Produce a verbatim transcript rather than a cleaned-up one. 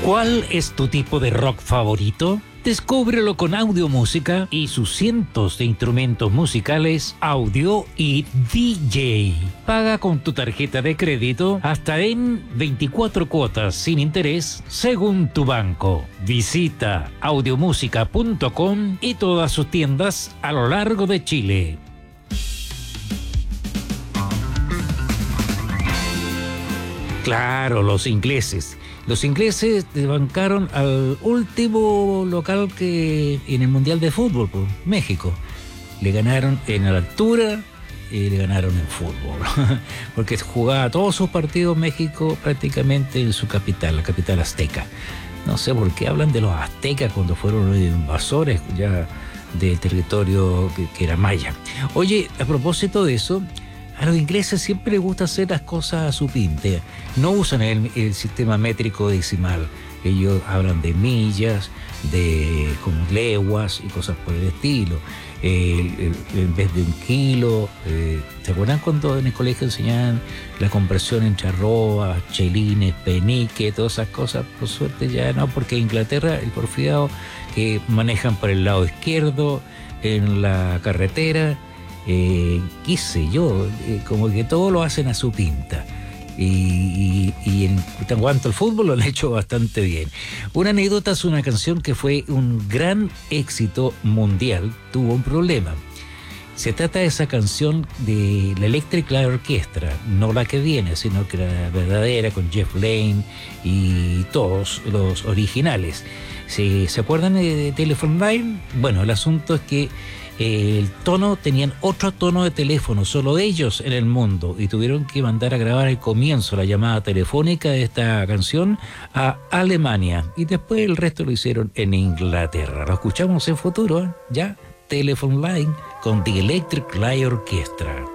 ¿Cuál es tu tipo de rock favorito? Descúbrelo con Audiomúsica y sus cientos de instrumentos musicales, audio y D J. Paga con tu tarjeta de crédito hasta en veinticuatro cuotas sin interés según tu banco. Visita audiomúsica punto com y todas sus tiendas a lo largo de Chile. Claro, los ingleses. Los ingleses desbancaron al último local que en el Mundial de Fútbol, pues, México. Le ganaron en la altura y le ganaron en fútbol. Porque jugaba todos sus partidos México prácticamente en su capital, la capital azteca. No sé por qué hablan de los aztecas cuando fueron los invasores ya del territorio que, que era maya. Oye, a propósito de eso, a los ingleses siempre les gusta hacer las cosas a su pinte. No usan el, el sistema métrico decimal. Ellos hablan de millas, de como leguas y cosas por el estilo. Eh, el, en vez de un kilo, eh, ¿se acuerdan cuando en el colegio enseñaban la conversión entre arrobas, chelines, penique, todas esas cosas? Por suerte ya no, porque en Inglaterra el porfiado que manejan por el lado izquierdo en la carretera. Eh, qué sé yo, eh, como que todo lo hacen a su pinta. Y, y, y en cuanto al fútbol lo han hecho bastante bien. Una anécdota es una canción que fue un gran éxito mundial, tuvo un problema. Se trata de esa canción de la Electric Light Orchestra, no la que viene, sino que la verdadera, con Jeff Lane y todos los originales. ¿Se, ¿se acuerdan de, de Telephone Line? Bueno, el asunto es que el tono, tenían otro tono de teléfono, solo ellos en el mundo, y tuvieron que mandar a grabar al comienzo la llamada telefónica de esta canción a Alemania, y después el resto lo hicieron en Inglaterra. Lo escuchamos en futuro, ¿eh? Ya, Telephone Line con The Electric Light Orchestra.